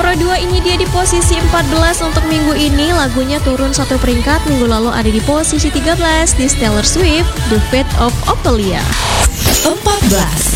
nomor 2 ini dia di posisi 14 untuk minggu ini. Lagunya turun 1 peringkat, minggu lalu ada di posisi 13 di Taylor Swift, The Fate of Ophelia. 14.